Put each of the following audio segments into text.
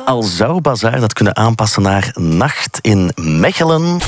Al zou Bazaar dat kunnen aanpassen naar Nacht in Mechelen.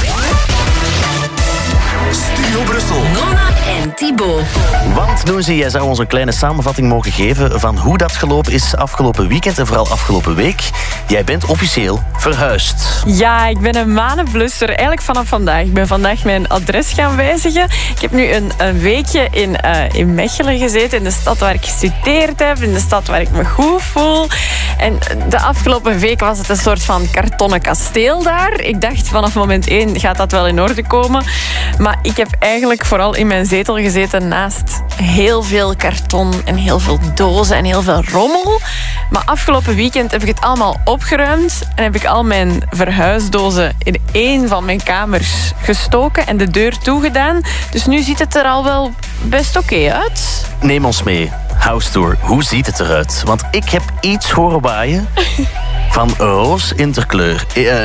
Studio Brussel. Nona en Thibaut. Want Noenzi, jij zou ons een kleine samenvatting mogen geven van hoe dat gelopen is afgelopen weekend en vooral afgelopen week. Jij bent officieel verhuisd. Ja, ik ben een manenblusser. Eigenlijk vanaf vandaag. Ik ben vandaag mijn adres gaan wijzigen. Ik heb nu een weekje in Mechelen gezeten. In de stad waar ik gestudeerd heb. In de stad waar ik me goed voel. En de afgelopen week was het een soort van kartonnen kasteel daar. Ik dacht vanaf moment 1 gaat dat wel in orde komen. Maar ik heb eigenlijk vooral in mijn zetel gezeten naast heel veel karton en heel veel dozen en heel veel rommel. Maar afgelopen weekend heb ik het allemaal opgeruimd en heb ik al mijn verhuisdozen in één van mijn kamers gestoken en de deur toegedaan. Dus nu ziet het er al wel best oké uit. Neem ons mee. House tour. Hoe ziet het eruit? Want ik heb iets horen waaien van roos interkleur.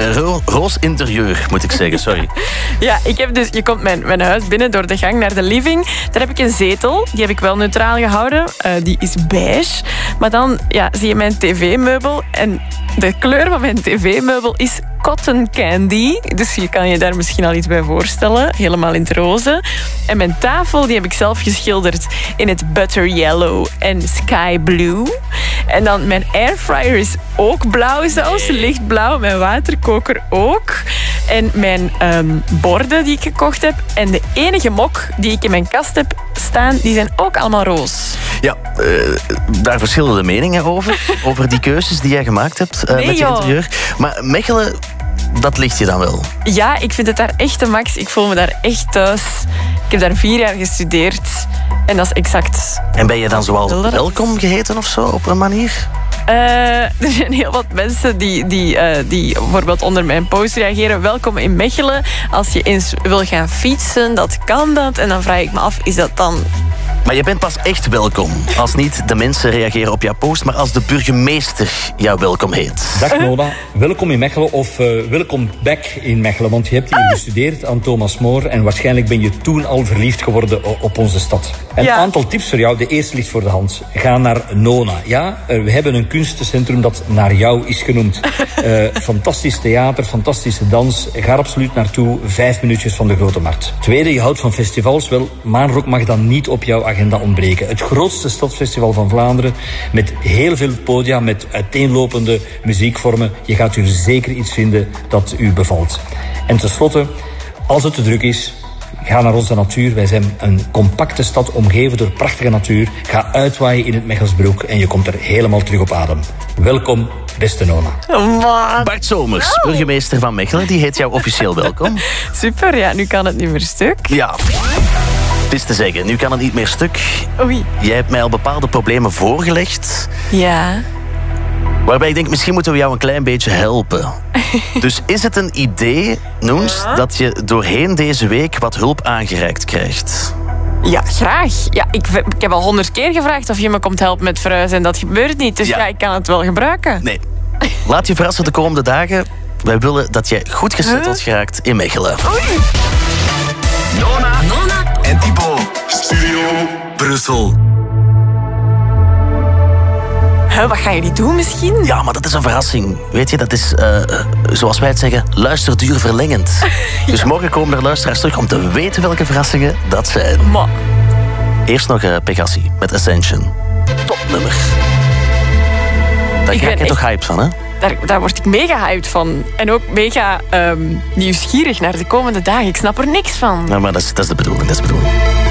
Roos interieur, moet ik zeggen. Sorry. Ja, ik heb dus, je komt mijn huis binnen door de gang naar de living. Daar heb ik een zetel. Die heb ik wel neutraal gehouden. Die is beige. Maar dan zie je mijn tv-meubel. En de kleur van mijn tv-meubel is cotton candy. Dus je kan je daar misschien al iets bij voorstellen. Helemaal in het roze. En mijn tafel die heb ik zelf geschilderd in het butter yellow en sky blue. En dan mijn airfryer is ook blauw zelfs, lichtblauw. Mijn waterkoker ook. En mijn borden die ik gekocht heb. En de enige mok die ik in mijn kast heb staan, die zijn ook allemaal roos. Ja, daar verschillen de meningen over die keuzes die jij gemaakt hebt met je interieur. Maar Mechelen, dat ligt je dan wel? Ja, ik vind het daar echt de max. Ik voel me daar echt thuis. Ik heb daar 4 jaar gestudeerd. En dat is exact... En ben je dan zoal welkom geheten of zo, op een manier? Er zijn heel wat mensen die bijvoorbeeld onder mijn post reageren. Welkom in Mechelen. Als je eens wil gaan fietsen, dat kan dat. En dan vraag ik me af, is dat dan... Maar je bent pas echt welkom als niet de mensen reageren op jouw post, maar als de burgemeester jou welkom heet. Dag Nona, welkom in Mechelen of welkom back in Mechelen. Want je hebt hier gestudeerd aan Thomas More en waarschijnlijk ben je toen al verliefd geworden op onze stad. Een aantal tips voor jou. De eerste ligt voor de hand. Ga naar Nona. Ja, we hebben een kunstencentrum dat naar jou is genoemd. Fantastisch theater, fantastische dans. Ga er absoluut naartoe. 5 minuutjes van de Grote Markt. Tweede, je houdt van festivals. Wel, Maanrock mag dan niet op jouw agenda ontbreken. Het grootste stadsfestival van Vlaanderen. Met heel veel podia, met uiteenlopende muziekvormen. Je gaat hier zeker iets vinden dat u bevalt. En tenslotte, als het te druk is, ga naar onze natuur. Wij zijn een compacte stad omgeven door prachtige natuur. Ga uitwaaien in het Mechelsbroek en je komt er helemaal terug op adem. Welkom, beste Nona. Bart Somers, burgemeester van Mechelen, die heet jou officieel welkom. Super, ja, nu kan het niet meer stuk. Ja. Het is te zeggen, nu kan het niet meer stuk. Oei. Jij hebt mij al bepaalde problemen voorgelegd. Ja. Waarbij ik denk, misschien moeten we jou een klein beetje helpen. Dus is het een idee, Noens, dat je doorheen deze week wat hulp aangereikt krijgt? Ja, graag. Ja, ik heb al 100 keer gevraagd of je me komt helpen met verhuizen en dat gebeurt niet. Dus ik kan het wel gebruiken. Nee. Laat je verrassen de komende dagen. Wij willen dat jij goed gesetteld geraakt in Mechelen. Oei. Nona en Thibaut. Studio Brussel. Wat gaan jullie doen misschien? Ja, maar dat is een verrassing. Weet je, dat is, zoals wij het zeggen, luisterduur verlengend. Dus morgen komen er luisteraars terug om te weten welke verrassingen dat zijn. Maar... Eerst nog Pegassi met Ascension. Topnummer. Daar ga ik toch hyped van, hè? Daar word ik mega hyped van. En ook mega nieuwsgierig naar de komende dagen. Ik snap er niks van. Nou, maar dat is de bedoeling,